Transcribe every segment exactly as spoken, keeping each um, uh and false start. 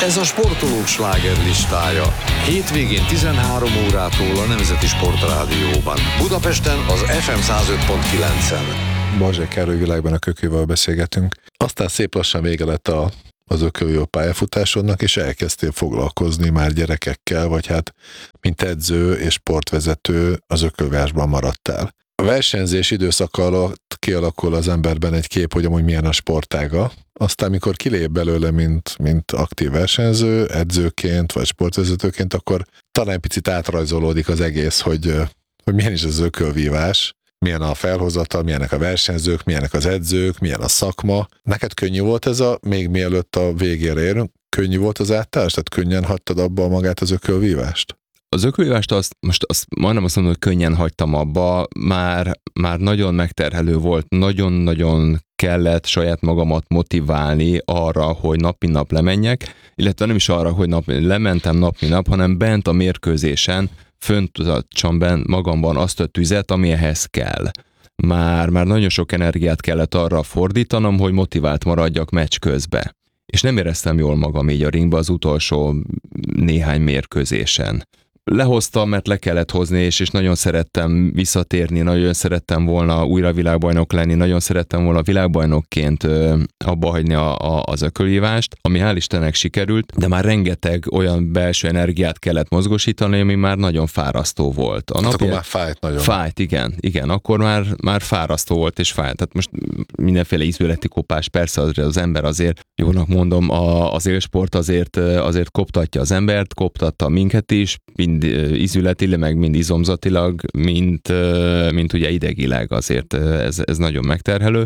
Ez a sportolók slágerlistája. Hétvégén tizenhárom órától a Nemzeti Sportrádióban. Budapesten az ef em száz öt pont kilencen. Balzsai Károly Világban a Kökővel beszélgetünk. Aztán szép lassan vége lett a, az ökölvívó pályafutásodnak, és elkezdtél foglalkozni már gyerekekkel, vagy hát mint edző és sportvezető az ökölvívásban maradtál. A versenyzés időszaka alatt kialakul az emberben egy kép, hogy amúgy milyen a sportága. Aztán, mikor kilép belőle, mint, mint aktív versenyző, edzőként vagy sportvezetőként, akkor talán picit átrajzolódik az egész, hogy, hogy milyen is az ökölvívás, milyen a felhozatal, milyenek a versenyzők, milyenek az edzők, milyen a szakma. Neked könnyű volt ez a, még mielőtt a végére érünk, könnyű volt az átállás? Tehát könnyen hagytad abba magát az ökölvívást? Az ökölvívást azt, most azt, majdnem azt mondom, hogy könnyen hagytam abba, már, már nagyon megterhelő volt, nagyon-nagyon kellett saját magamat motiválni arra, hogy nap mint nap lemenjek, illetve nem is arra, hogy nap, lementem nap mint nap, hanem bent a mérkőzésen föntartsam bent magamban azt a tüzet, ami ehhez kell. Már, már nagyon sok energiát kellett arra fordítanom, hogy motivált maradjak meccs közbe. És nem éreztem jól magam így a ringbe az utolsó néhány mérkőzésen. Lehoztam, mert le kellett hozni, és, és nagyon szerettem visszatérni, nagyon szerettem volna újra világbajnok lenni, nagyon szerettem volna világbajnokként ö, abba hagyni a, a, az ökölvívást, ami hál' Istennek sikerült, de már rengeteg olyan belső energiát kellett mozgósítani, ami már nagyon fárasztó volt. A hát akkor már fájt nagyon. Fájt, igen, igen, akkor már, már fárasztó volt, és fájt. Tehát most mindenféle ízületi kopás, persze az, az ember azért, jónak mondom, a, az élsport azért, azért koptatja az embert, koptatta minket is, mind ízületileg, meg mind izomzatilag, mint, mint ugye idegileg azért ez, ez nagyon megterhelő,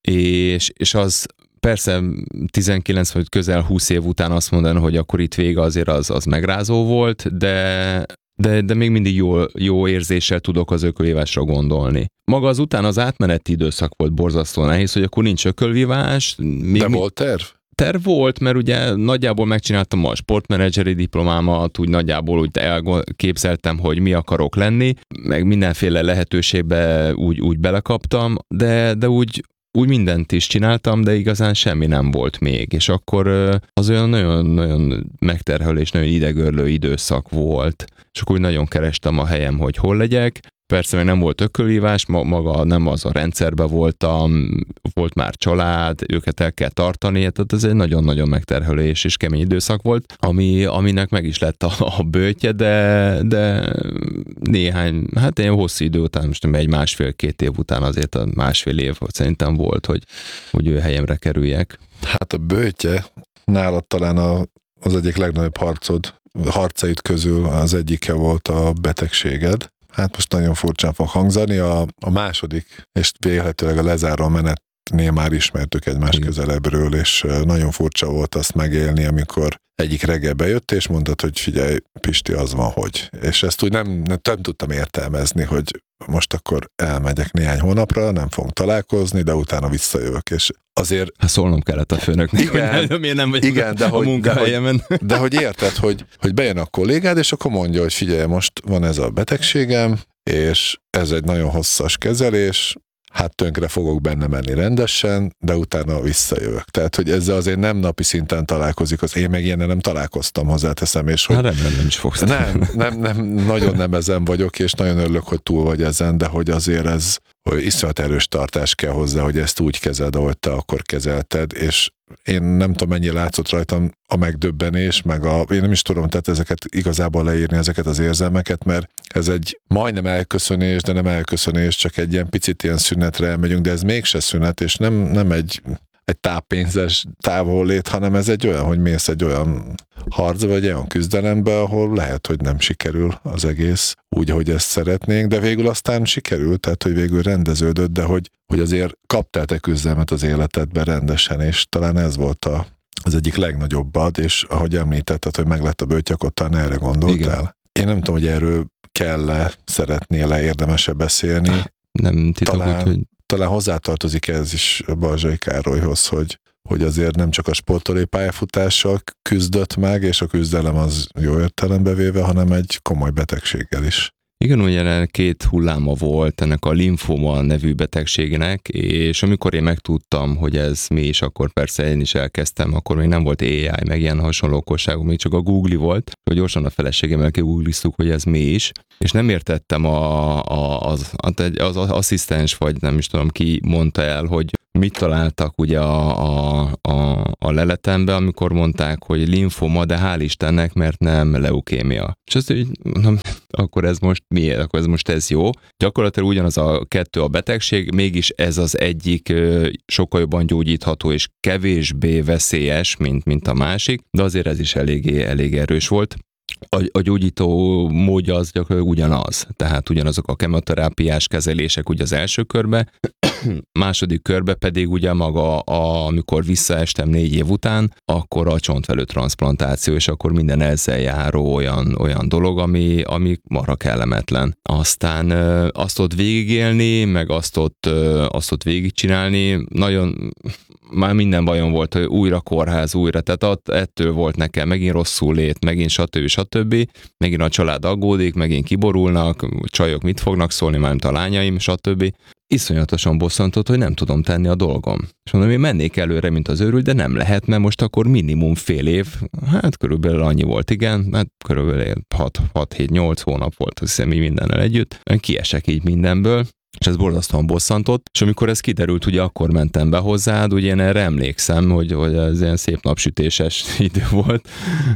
és, és az persze tizenkilenc vagy közel húsz év után azt mondani, hogy akkor itt vége azért az, az megrázó volt, de, de, de még mindig jó, jó érzéssel tudok az ökölvívásra gondolni. Maga az után az átmeneti időszak volt borzasztó nehéz, hogy akkor nincs ökölvívás. Még de mi... volt terv? Terv volt, mert ugye nagyjából megcsináltam a sportmenedzseri diplomámat, úgy nagyjából úgy elképzeltem, hogy mi akarok lenni, meg mindenféle lehetőségbe úgy, úgy belekaptam, de, de úgy, úgy mindent is csináltam, de igazán semmi nem volt még, és akkor az olyan nagyon-nagyon megterhelő és nagyon idegörlő időszak volt, és akkor úgy nagyon kerestem a helyem, hogy hol legyek. Persze még nem volt ökölvívás, maga nem az a rendszerben voltam, volt már család, őket el kell tartani, tehát ez egy nagyon-nagyon megterhelő és, és kemény időszak volt, ami, aminek meg is lett a, a bőtje, de, de néhány, hát ilyen hosszú idő után, most egy másfél-két év után azért a másfél év szerintem volt, hogy, hogy ő helyemre kerüljek. Hát a bőtje nálad talán a, az egyik legnagyobb harcod, harcaid közül az egyike volt a betegséged. Hát most nagyon furcsán fog hangzani, a, a második, és vélhetőleg a lezáró menetnél már ismertük egymást közelebbről, és nagyon furcsa volt azt megélni, amikor egyik reggel bejött, és mondtad, hogy figyelj, Pisti, az van, hogy. És ezt úgy nem, nem, nem tudtam értelmezni, hogy most akkor elmegyek néhány hónapra, nem fogunk találkozni, de utána visszajövök, és azért... Hát szólnom kellett a főnöknek, igen, hogy miért nem vagyok igen, de a hogy, munkahelyemen. De hogy, de hogy érted, hogy, hogy bejön a kollégád, és akkor mondja, hogy figyelj, most van ez a betegségem, és ez egy nagyon hosszas kezelés, hát tönkre fogok benne menni rendesen, de utána visszajövök. Tehát, hogy ezzel azért nem napi szinten találkozik, az én meg ilyen nem találkoztam, hozzáteszem, és hogy... Hát remélem, nem is fogsz. Nem, nem, nem, nagyon nem ezen vagyok, és nagyon örülök, hogy túl vagy ezen, de hogy azért ez, hogy iszonyat erős tartás kell hozzá, hogy ezt úgy kezeld, ahogy te akkor kezelted, és én nem tudom, mennyi látszott rajtam a megdöbbenés, meg a, én nem is tudom, tehát ezeket igazából leírni, ezeket az érzelmeket, mert ez egy majdnem elköszönés, de nem elköszönés, csak egy ilyen picit ilyen szünetre elmegyünk, de ez mégse szünet, és nem, nem egy, egy táppénzes távollét, hanem ez egy olyan, hogy mész egy olyan harcba, vagy olyan küzdelembe, ahol lehet, hogy nem sikerül az egész úgy, ahogy ezt szeretnénk, de végül aztán sikerült, tehát hogy végül rendeződött, de hogy, hogy azért kaptál te küzdelmet az életedben rendesen, és talán ez volt a, az egyik legnagyobbad, és ahogy említetted, hogy meg lett a bőtje, akkor talán erre gondoltál. Igen. Én nem tudom, hogy erről kell-e, szeretnél-e, érdemese beszélni. Nem titok, talán, úgy, hogy... talán hozzátartozik ez is Balzsai Károlyhoz, hogy hogy azért nem csak a sportolói pályafutással küzdött meg, és a küzdelem az jó értelembe véve, hanem egy komoly betegséggel is. Igen, ugye két hulláma volt ennek a limfoma nevű betegségnek, és amikor én megtudtam, hogy ez mi is, akkor persze én is elkezdtem, akkor még nem volt á i, meg ilyen hasonló okosságok, még csak a Google volt, hogy gyorsan a feleségemmel kigoogliztuk, hogy ez mi is, és nem értettem a, a, az, az, az asszisztens, vagy nem is tudom ki mondta el, hogy mit találtak ugye a, a, a, a leletembe, amikor mondták, hogy limfoma, de hál' Istennek, mert nem leukémia. És azt, hogy mondom, akkor ez most miért? Akkor ez most ez jó. Gyakorlatilag ugyanaz a kettő a betegség, mégis ez az egyik sokkal jobban gyógyítható és kevésbé veszélyes, mint, mint a másik, de azért ez is eléggé, elég erős volt. A, a gyógyító módja az gyakorlatilag ugyanaz, tehát ugyanazok a kemoterápiás kezelések ugye az első körbe, második körbe pedig ugye maga, a, amikor visszaestem négy év után, akkor a csontvelő transzplantáció, és akkor minden ezzel járó olyan, olyan dolog, ami, ami marha kellemetlen. Aztán azt ott végigélni, meg azt ott, azt ott végigcsinálni, nagyon már minden bajom volt, hogy újra kórház, újra, tehát ott ettől volt nekem megint rosszul lét, megint stb. stb. Megint a család aggódik, megint kiborulnak, csajok mit fognak szólni, már a lányaim, stb. Iszonyatosan bosszantott, hogy nem tudom tenni a dolgom. És mondom, én mennék előre, mint az őrült, de nem lehet, mert most akkor minimum fél év, hát körülbelül annyi volt, igen, hát körülbelül hat hét nyolc hónap volt, azt hiszem, mi mindennel együtt. Kiesek így mindenből, és ez borzasztóan bosszantott, és amikor ez kiderült, ugye akkor mentem be hozzád, ugye én erre emlékszem, hogy, hogy ez ilyen szép napsütéses idő volt,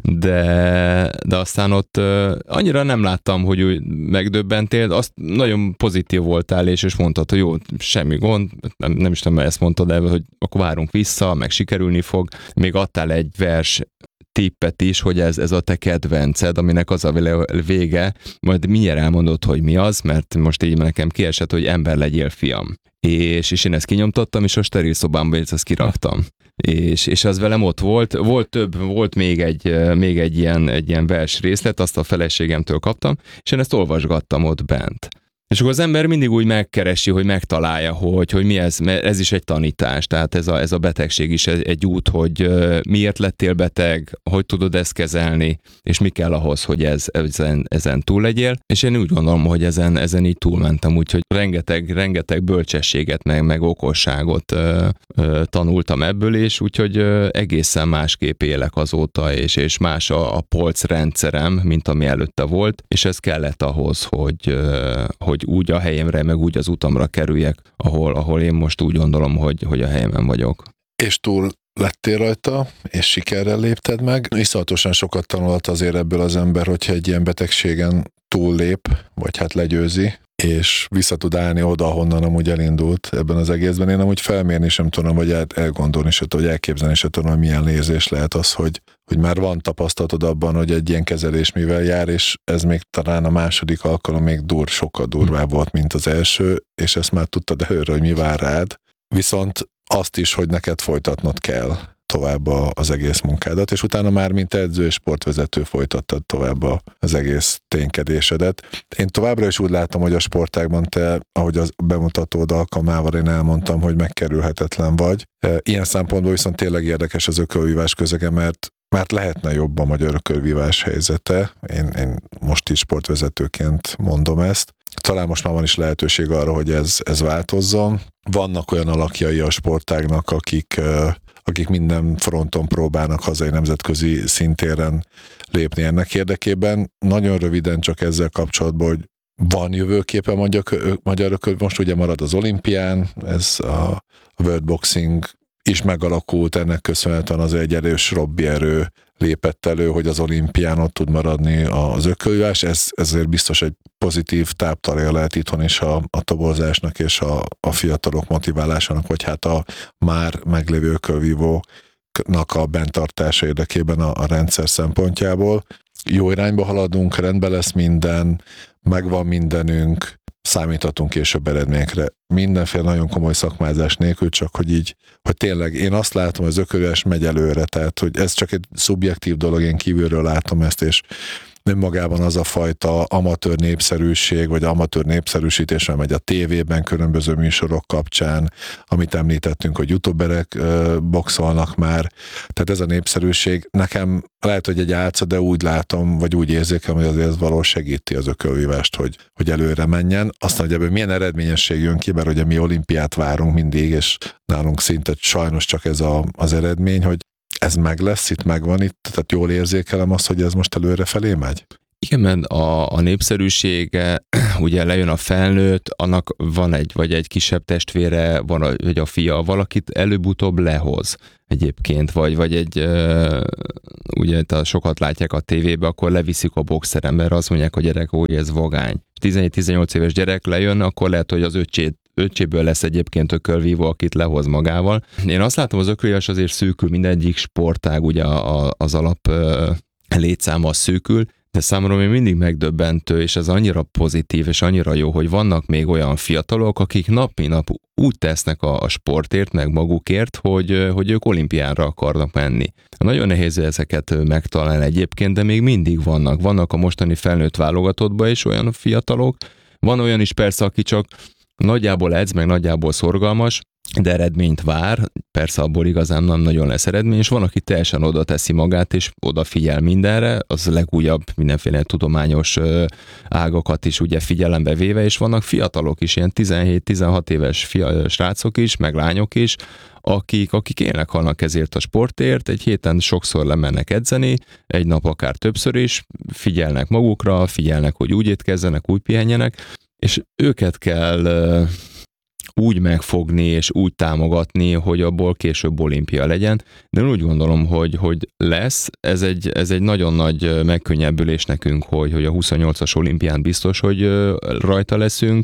de, de aztán ott uh, annyira nem láttam, hogy úgy megdöbbentél, azt nagyon pozitív voltál, és, és mondtad, hogy jó, semmi gond, nem, nem is tudom, ezt mondtad, de hogy akkor várunk vissza, meg sikerülni fog, még adtál egy vers tippet is, hogy ez, ez a te kedvenced, aminek az a vége, majd mindjárt elmondod, hogy mi az, mert most így nekem kiesett, hogy ember legyél, fiam. És, és én ezt kinyomtattam, és a steril szobámba ezt kiraktam. És, és az velem ott volt, volt több, volt még egy, még egy ilyen, egy ilyen vers részlet, azt a feleségemtől kaptam, és én ezt olvasgattam ott bent. És akkor az ember mindig úgy megkeresi, hogy megtalálja, hogy, hogy mi ez, mert ez is egy tanítás, tehát ez a, ez a betegség is egy, egy út, hogy miért lettél beteg, hogy tudod ezt kezelni, és mi kell ahhoz, hogy ez, ezen, ezen túl legyél. És én úgy gondolom, hogy ezen, ezen így túlmentem, úgyhogy rengeteg, rengeteg bölcsességet, meg, meg okosságot ö, ö, tanultam ebből, és úgyhogy ö, egészen másképp élek azóta, és, és más a, a polcrendszerem, mint ami előtte volt, és ez kellett ahhoz, hogy, ö, hogy úgy a helyemre, meg úgy az utamra kerüljek, ahol, ahol én most úgy gondolom, hogy, hogy a helyemen vagyok. És túl lettél rajta, és sikerrel lépted meg. Iszonyatosan sokat tanult azért ebből az ember, hogyha egy ilyen betegségen túllép, vagy hát legyőzi, és vissza tud állni oda, ahonnan amúgy elindult ebben az egészben. Én amúgy felmérni sem tudom, vagy elgondolni sem tudom, vagy elképzelni sem tudom, hogy milyen érzés lehet az, hogy, hogy már van tapasztalatod abban, hogy egy ilyen kezelés mivel jár, és ez még talán a második alkalom még dur, sokkal durvább volt, mint az első, és ezt már tudtad előre, hogy mi vár rád. Viszont azt is, hogy neked folytatnod kell tovább az egész munkádat, és utána már, mint edző és sportvezető folytattad tovább az egész ténykedésedet. Én továbbra is úgy látom, hogy a sportágban te, ahogy az bemutatód alkalmával én elmondtam, hogy megkerülhetetlen vagy. Ilyen szempontból viszont tényleg érdekes az ökölvívás közege, mert mert lehetne jobb a magyar ökölvívás helyzete. Én, én most is sportvezetőként mondom ezt. Talán most már van is lehetőség arra, hogy ez, ez változzon. Vannak olyan alakjai a sportágnak, akik, akik minden fronton próbálnak hazai nemzetközi szintéren lépni ennek érdekében. Nagyon röviden csak ezzel kapcsolatban, hogy van jövőképe magyar, magyar ököl, most ugye marad az olimpián, ez a World Boxing is megalakult, ennek köszönhetően az egy erős Robbi erő lépett elő, hogy az olimpián ott tud maradni az ökölvívás, ez, ezért biztos egy pozitív táptalja lehet itthon is a, a toborzásnak és a, a fiatalok motiválásának, vagy hát a már meglévő ökölvívóknak a benntartása érdekében a, a rendszer szempontjából. Jó irányba haladunk, rendben lesz minden, megvan mindenünk, számíthatunk később eredményekre. Mindenféle nagyon komoly szakmázás nélkül, csak hogy így, hogy tényleg én azt látom, hogy az ökölvívás megy előre, tehát hogy ez csak egy szubjektív dolog, én kívülről látom ezt, és önmagában az a fajta amatőr népszerűség, vagy amatőr népszerűsítés, mert megy a tévében különböző műsorok kapcsán, amit említettünk, hogy youtuberek ö, boxolnak már. Tehát ez a népszerűség nekem lehet, hogy egy álca, de úgy látom, vagy úgy érzékem, hogy azért ez valahol segíti az ökölvívást, hogy, hogy előre menjen. Aztán, hogy ebből milyen eredményesség jön ki, mert ugye mi olimpiát várunk mindig, és nálunk szinte sajnos csak ez a, az eredmény, hogy ez meg lesz, itt megvan itt, tehát jól érzékelem azt, hogy ez most előre felé megy? Igen, mert a, a népszerűsége, ugye lejön a felnőtt, annak van egy, vagy egy kisebb testvére, van a, vagy a fia, valakit előbb-utóbb lehoz egyébként, vagy, vagy egy, uh, ugye sokat látják a tévébe, akkor leviszik a boxeren, mert azt mondják, hogy gyerek, úgy ez vagány. tizenhét-tizennyolc éves gyerek lejön, akkor lehet, hogy az öccsét öccséből lesz egyébként ökölvívó, akit lehoz magával. Én azt látom, az ökölvívás azért szűkül, mindegyik sportág, ugye az alap uh, létszáma az szűkül, de számomra még mindig megdöbbentő, és ez annyira pozitív, és annyira jó, hogy vannak még olyan fiatalok, akik nap mint nap úgy tesznek a, a sportért, meg magukért, hogy, hogy ők olimpiára akarnak menni. Nagyon nehéz ezeket megtalálni egyébként, de még mindig vannak. Vannak a mostani felnőtt válogatottban is olyan fiatalok, van olyan is persze, aki csak nagyjából edz, meg nagyjából szorgalmas, de eredményt vár, persze abból igazán nem nagyon lesz eredmény, és van, aki teljesen oda teszi magát, és odafigyel mindenre, az legújabb mindenféle tudományos ágakat is ugye figyelembe véve, és vannak fiatalok is, ilyen tizenhét-tizenhat éves fia, srácok is, meg lányok is, akik, akik élnek halnak ezért a sportért, egy héten sokszor lemennek edzeni, egy nap akár többször is, figyelnek magukra, figyelnek, hogy úgy étkezzenek, úgy pihenjenek, és őket kell úgy megfogni és úgy támogatni, hogy abból később olimpia legyen. De én úgy gondolom, hogy, hogy lesz. Ez egy, ez egy nagyon nagy megkönnyebbülés nekünk, hogy, hogy a huszonnyolcas olimpián biztos, hogy rajta leszünk,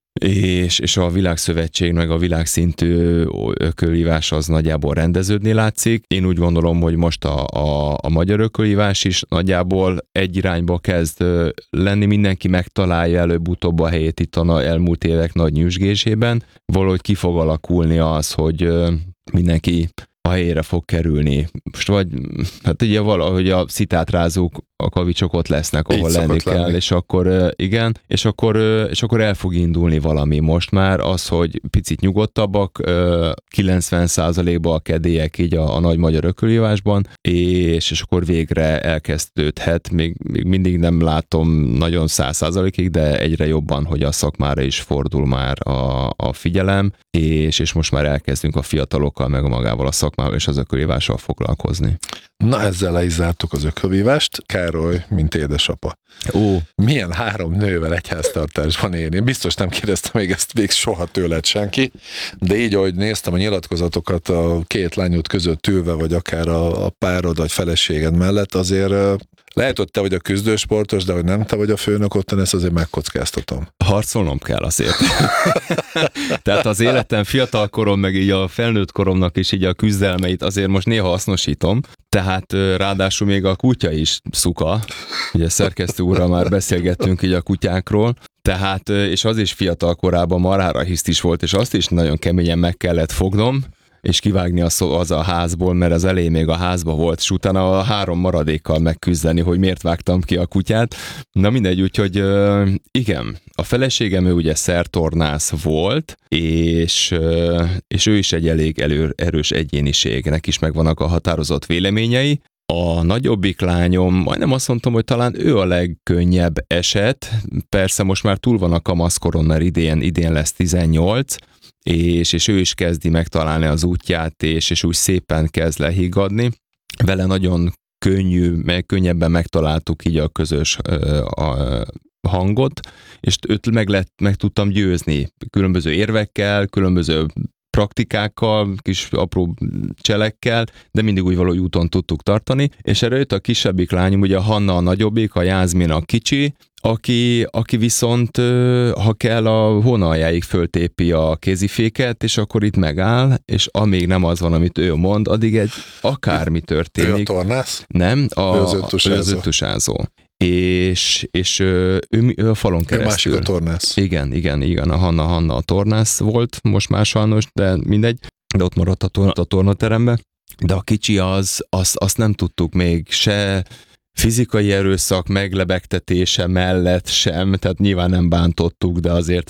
és, és a világszövetség meg a világszintű ökölvívás az nagyjából rendeződni látszik. Én úgy gondolom, hogy most a, a, a magyar ökölvívás is nagyjából egy irányba kezd lenni, mindenki megtalálja előbb-utóbb a helyét itt a elmúlt évek nagy nyüzsgésében. Valahogy ki fog alakulni az, hogy mindenki a helyére fog kerülni. Most vagy, hát ugye valahogy a szitátrázók, a kavicsok ott lesznek, ahol lenni kell, lenni. és akkor igen, és akkor, és akkor el fog indulni valami. Most már az, hogy picit nyugodtabbak, kilencven százalékban a kedélyek így a, a nagy magyar ökölvívásban, és, és akkor végre elkezdődhet. Még, még mindig nem látom nagyon száz százalékig, de egyre jobban, hogy a szakmára is fordul már a, a figyelem, és, és most már elkezdünk a fiatalokkal, meg a magával a szakmával és az ökölvívással foglalkozni. Na, ezzel le is zártuk az ökölvívást. Károly, mint édesapa. Ó. Milyen három nővel egy háztartásban élni? Én biztos nem kérdeztem még ezt még soha tőled senki, de így, ahogy néztem a nyilatkozatokat a két lányod között ülve, vagy akár a, a párod, vagy feleséged mellett, azért lehet, hogy te vagy a küzdősportos, de hogy nem te vagy a főnök otthon, ezt azért megkockáztatom. Harcolnom kell azért. Tehát az életem fiatalkorom, meg így a felnőtt koromnak is így a küzdelmeit azért most néha hasznosítom. Tehát ráadásul még a kutya is szuka. Ugye szerkesztő úrral már beszélgettünk így a kutyákról. Tehát, és az is fiatal korában marhára hisztis volt, és azt is nagyon keményen meg kellett fognom, és kivágni az, az a házból, mert az elején még a házba volt, és utána a három maradékkal megküzdeni, hogy miért vágtam ki a kutyát. Na mindegy, úgyhogy igen, a feleségem ő ugye szertornász volt, és, és ő is egy elég elő, erős egyéniség, neki is megvannak a határozott véleményei. A nagyobbik lányom, majdnem azt mondtam, hogy talán ő a legkönnyebb eset, persze most már túl van a kamaszkoron, mert idén, idén lesz tizennyolc, És, és ő is kezdi megtalálni az útját, és, és úgy szépen kezd lehiggadni. Vele nagyon könnyű, meg könnyebben megtaláltuk így a közös a hangot, és őt meg, lett, meg tudtam győzni különböző érvekkel, különböző praktikákkal, kis apró cselekkel, de mindig úgy valahogy úton tudtuk tartani, és erre jött a kisebbik lányom, ugye a Hanna a nagyobbik, a Jászmin a kicsi, aki, aki viszont, ha kell, a hónaljáig föltépi a kéziféket, és akkor itt megáll, és amíg nem az van, amit ő mond, addig egy akármi történik. Ő a tornász? Nem, a, ő az öttusázó. És, és ő, ő a falon keresztül. Ő másik a tornász. Igen, igen, igen, a Hanna, Hanna a tornász volt, most már sajnos, de mindegy, de ott maradt a, torna, a tornaterembe. De a kicsi az, azt, azt nem tudtuk még se fizikai erőszak meglebegtetése mellett sem, tehát nyilván nem bántottuk, de azért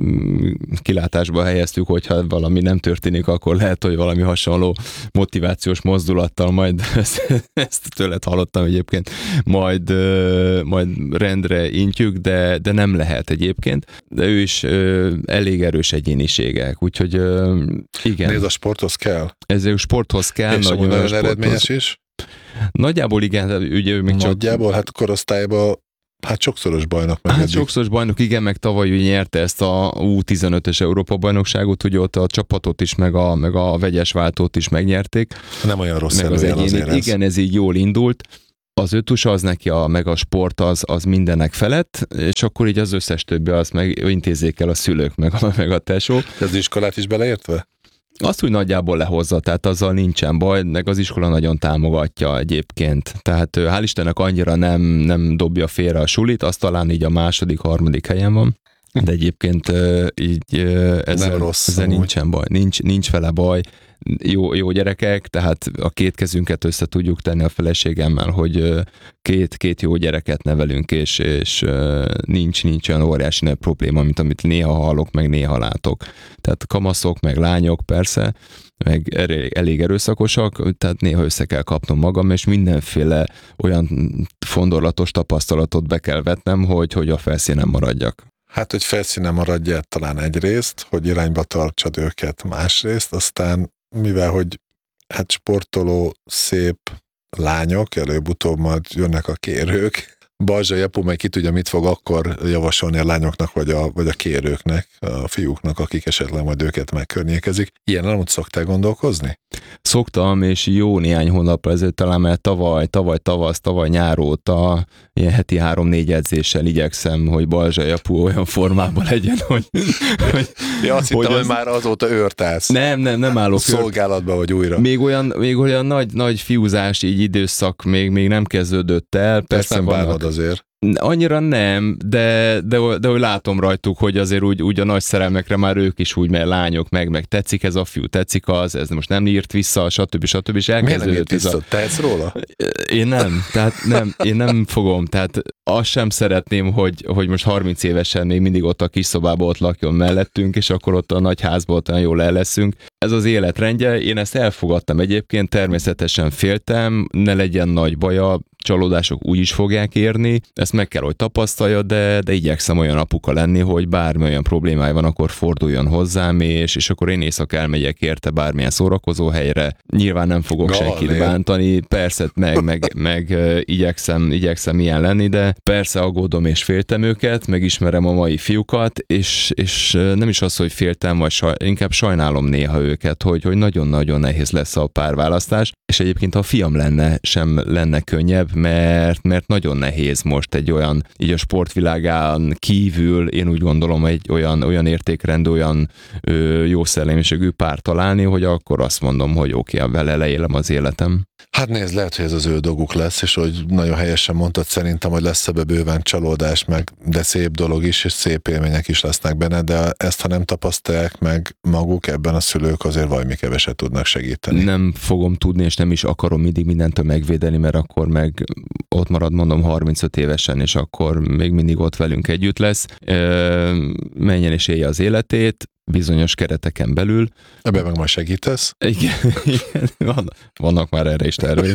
kilátásba helyeztük, hogyha valami nem történik, akkor lehet, hogy valami hasonló motivációs mozdulattal majd ezt, ezt tőled hallottam egyébként, majd, majd rendre intjük, de, de nem lehet egyébként, de ő is elég erős egyéniségek, úgyhogy igen. Nézd, a sporthoz kell. Ez a sporthoz kell. És nagyon, nagyon eredményes is. Nagyjából igen, ugye még csak... Nagyjából, hát korosztályban, hát sokszoros bajnok meg. Hát eddig. sokszoros bajnok, igen, meg tavaly ő nyerte ezt a U tizenötös Európa-bajnokságot, ugye ott a csapatot is, meg a, meg a vegyes váltót is megnyerték. Nem olyan rossz meg az előjel egyéni, azért ez. igen, ez így jól indult. Az ötus az neki, a, meg a sport az, az mindenek felett, és akkor így az összes többi az meg intézzék el a szülők, meg a, meg a tesó. Az iskolát is beleértve? Azt úgy nagyjából lehozza, tehát azzal nincsen baj, meg az iskola nagyon támogatja egyébként. Tehát hál' Istennek annyira nem, nem dobja félre a sulit, az talán így a második, harmadik helyen van. De egyébként így ezzel, rossz, ezzel nincsen baj, nincs, nincs vele baj. Jó, jó gyerekek, tehát a két kezünket össze tudjuk tenni a feleségemmel, hogy két, két jó gyereket nevelünk, és, és nincs, nincs olyan óriási nagy probléma, mint amit néha hallok, meg néha látok. Tehát kamaszok, meg lányok persze, meg elég erőszakosak, tehát néha össze kell kapnom magam, és mindenféle olyan fondorlatos tapasztalatot be kell vetnem, hogy, hogy a felszínen maradjak. Hát, hogy felszínen maradjál talán egyrészt, hogy irányba tartsad őket másrészt, aztán mivel, hogy hát sportoló, szép lányok, előbb-utóbb majd jönnek a kérők, Balzsai apu meg ki tudja, mit fog akkor javasolni a lányoknak, vagy a, vagy a kérőknek, a fiúknak, akik esetleg majd őket megkörnyékezik. Ilyen nem úgy szoktál gondolkozni? Szoktam, és jó néhány hónappal ezelőtt talán, mert tavaly, tavaly tavasz, tavaly nyár óta ilyen heti három-négy edzéssel igyekszem, hogy Balzsai apu olyan formában legyen, hogy... hogy ja, azt hittem, hogy az... már azóta őrtálsz. Nem, nem, nem állok szolgálatba vagy újra. Még olyan, még olyan nagy, nagy fiúzás így időszak még, még nem kezdődött el. Persze nem bánod azért. Annyira nem, de, de, de hogy látom rajtuk, hogy azért úgy, úgy a nagy szerelmekre már ők is úgy, mert lányok meg, meg tetszik ez a fiú, tetszik az, ez most nem írt vissza, stb. stb. És miért nem írt vissza? A... Tehetsz róla? Én nem, tehát nem, én nem fogom, tehát azt sem szeretném, hogy, hogy most harminc évesen még mindig ott a kis szobában ott lakjon mellettünk, és akkor ott a nagy házban ott olyan jól el leszünk. Ez az életrendje, én ezt elfogadtam egyébként, természetesen féltem, ne legyen nagy baja, csalódások úgy is fogják érni, ezt meg kell, hogy tapasztalja, de, de igyekszem olyan apuka lenni, hogy bármi olyan problémája van, akkor forduljon hozzám, és, és akkor én éjszaka elmegyek érte bármilyen szórakozó helyre. Nyilván nem fogok Gallér. senkit bántani, persze meg, meg, meg igyekszem, igyekszem ilyen lenni, de persze aggódom és féltem őket, megismerem a mai fiúkat, és, és nem is az, hogy féltem, vagy saj, inkább sajnálom néha őket, hogy, hogy nagyon-nagyon nehéz lesz a párválasztás, és egyébként ha a fiam lenne, sem lenne könnyebb, mert, mert nagyon nehéz most egy olyan, így a sportvilágán kívül, én úgy gondolom, egy olyan, olyan értékrend, olyan ö, jó szellemiségű pár találni, hogy akkor azt mondom, hogy oké, okay, vele leélem az életem. Hát nézd, lehet, hogy ez az ő dolguk lesz, és hogy nagyon helyesen mondtad, szerintem, hogy lesz ebbe bőven csalódás, meg, de szép dolog is, és szép élmények is lesznek benne, de ezt, ha nem tapasztalják meg maguk, ebben a szülők azért valami keveset tudnak segíteni. Nem fogom tudni, és nem is akarom mindig mindentől megvédeni, mert akkor meg ott marad, mondom, harmincöt évesen, és akkor még mindig ott velünk együtt lesz. Menjen és élje az életét, bizonyos kereteken belül. Ebben meg majd segítesz? Igen, igen vannak, vannak már erre is terveim.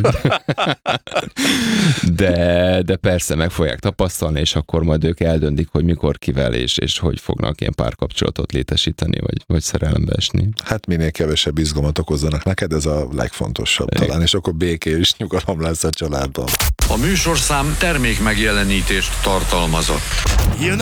De, de persze meg fogják tapasztalni, és akkor majd ők eldöntik, hogy mikor, kivel, és, és hogy fognak ilyen párkapcsolatot létesíteni, vagy, vagy szerelembe esni. Hát minél kevesebb izgalmat okozzanak neked, ez a legfontosabb igen. talán, és akkor békés és nyugalom lesz a családban. A műsorszám termék megjelenítést tartalmazott.